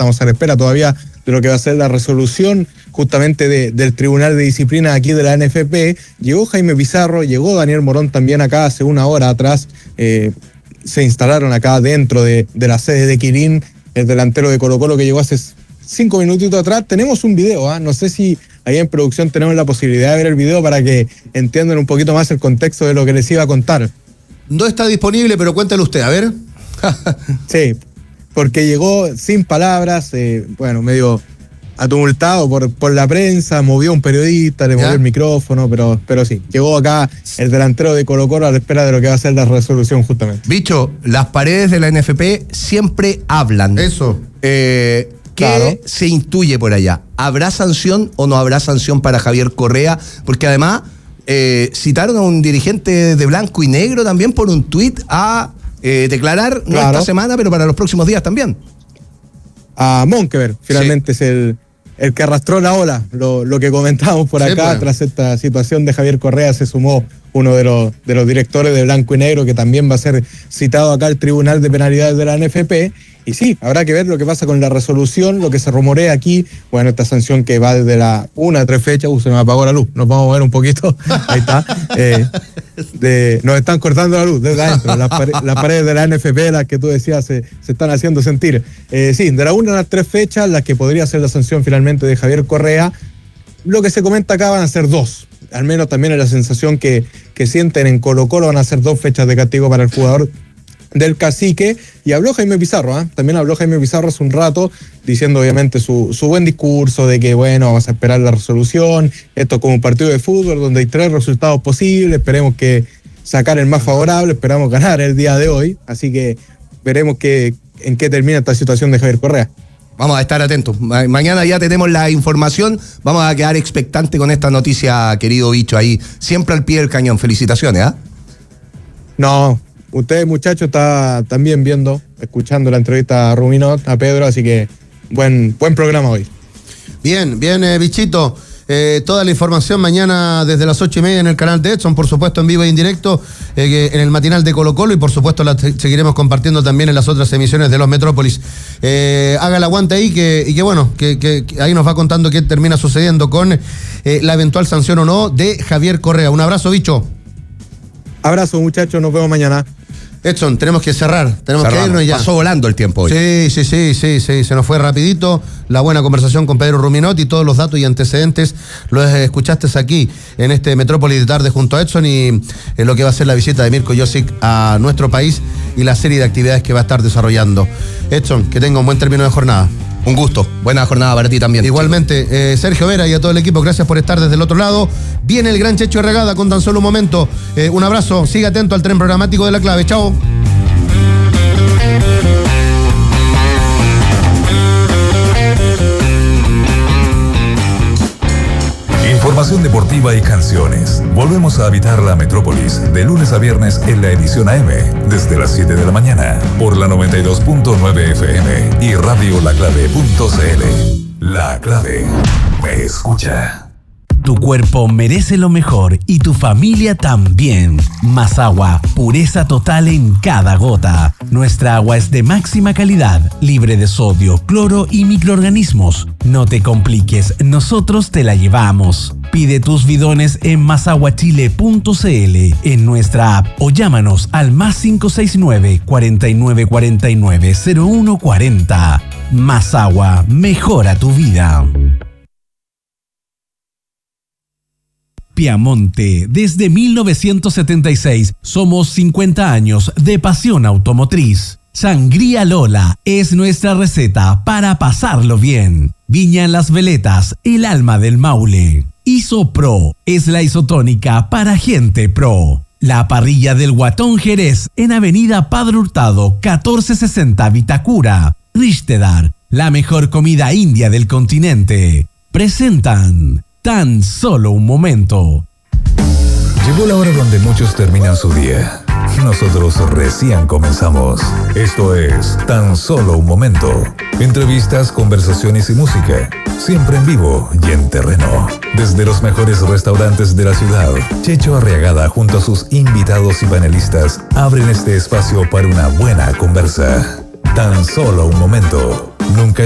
estamos a la espera todavía de lo que va a ser la resolución justamente del Tribunal de Disciplina aquí de la NFP. Llegó Jaime Pizarro, llegó Daniel Morón también acá hace una hora atrás. Se instalaron acá dentro de la sede de Quilín, el delantero de Colo-Colo que llegó hace 5 minutitos atrás. Tenemos un video, no sé si ahí en producción tenemos la posibilidad de ver el video para que entiendan un poquito más el contexto de lo que les iba a contar. No está disponible, pero cuéntalo usted, a ver. Sí, porque llegó sin palabras, medio atumultado por la prensa, movió a un periodista, le movió el micrófono, pero sí, llegó acá el delantero de Colo-Colo a la espera de lo que va a ser la resolución justamente. Bicho, las paredes de la NFP siempre hablan. Eso. ¿Qué se intuye por allá? ¿Habrá sanción o no habrá sanción para Javier Correa? Porque además citaron a un dirigente de blanco y negro también por un tuit a declarar, no esta semana, pero para los próximos días también. A Monkever, finalmente es el que arrastró la ola, lo que comentábamos por acá, bueno. Tras esta situación de Javier Correa se sumó uno de los directores de Blanco y Negro, que también va a ser citado acá al Tribunal de Penalidades de la NFP. Y sí, habrá que ver lo que pasa con la resolución, lo que se rumorea aquí. Bueno, esta sanción que va desde la 1 a 3 fechas. Se me apagó la luz, nos vamos a ver un poquito. Ahí está. Nos están cortando la luz desde adentro. Las paredes de la NFP, las que tú decías, se están haciendo sentir. Sí, de la 1 a las 3 fechas, las que podría ser la sanción finalmente de Javier Correa. Lo que se comenta acá van a ser 2. Al menos también es la sensación que sienten en Colo-Colo, van a ser 2 fechas de castigo para el jugador del Cacique. Y habló Jaime Pizarro, también habló Jaime Pizarro hace un rato, diciendo obviamente su buen discurso de que bueno, vamos a esperar la resolución, esto como un partido de fútbol donde hay 3 resultados posibles, esperemos que sacar el más favorable, esperamos ganar el día de hoy, así que veremos en qué termina esta situación de Javier Correa. Vamos a estar atentos. Mañana ya tenemos la información. Vamos a quedar expectantes con esta noticia, querido Bicho, ahí siempre al pie del cañón. Felicitaciones, No, usted, muchacho, está también escuchando la entrevista a Ruminot, a Pedro, así que buen programa hoy. Bien, Bichito. Toda la información mañana desde las 8:30 en el canal de Edson, por supuesto en vivo e indirecto, en el matinal de Colo-Colo, y por supuesto la seguiremos compartiendo también en las otras emisiones de los Metrópolis. Haga el aguante ahí, que ahí nos va contando qué termina sucediendo con la eventual sanción o no de Javier Correa. Un abrazo, Bicho. Abrazo, muchachos, nos vemos mañana. Edson, tenemos que cerrar, tenemos que irnos ya. Pasó volando el tiempo hoy. Sí, se nos fue rapidito. La buena conversación con Pedro Ruminot y todos los datos y antecedentes los escuchaste aquí en este Metrópolis de tarde junto a Edson, y en lo que va a ser la visita de Mirko Josic a nuestro país y la serie de actividades que va a estar desarrollando. Edson, que tenga un buen término de jornada. Un gusto, buena jornada para ti también. Igualmente, Sergio Vera y a todo el equipo, gracias por estar desde el otro lado. Viene el gran Checho Herragada con tan solo un momento. Un abrazo, siga atento al tren programático de La Clave. Chao. Información deportiva y canciones. Volvemos a habitar la metrópolis de lunes a viernes en la edición AM desde las 7 de la mañana por la 92.9 FM y radiolaclave.cl. La Clave me escucha. Tu cuerpo merece lo mejor y tu familia también. Más agua, pureza total en cada gota. Nuestra agua es de máxima calidad, libre de sodio, cloro y microorganismos. No te compliques, nosotros te la llevamos. Pide tus bidones en masaguachile.cl, en nuestra app, o llámanos al +569 4949 0140. Más agua, mejora tu vida. Piamonte, desde 1976 somos 50 años de pasión automotriz. Sangría Lola es nuestra receta para pasarlo bien. Viña Las Veletas, el alma del Maule. Isopro es la isotónica para gente pro. La parrilla del Guatón Jerez en Avenida Padre Hurtado 1460 Vitacura. Rishtedar, la mejor comida india del continente. Presentan Tan Solo un Momento. Llegó la hora donde muchos terminan su día. Nosotros recién comenzamos. Esto es Tan Solo un Momento. Entrevistas, conversaciones y música. Siempre en vivo y en terreno. Desde los mejores restaurantes de la ciudad, Checho Arriagada junto a sus invitados y panelistas abren este espacio para una buena conversa. Tan Solo un Momento. Nunca